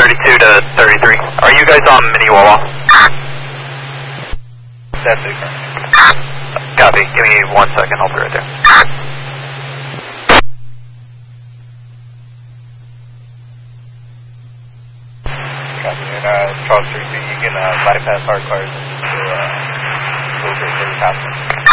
32 to 33. Are you guys on Mini Wawa? That's it. Copy. Give me 1 second. I'll be right there. Copy. And Charles 32, you can bypass hard cars and just go over to the top.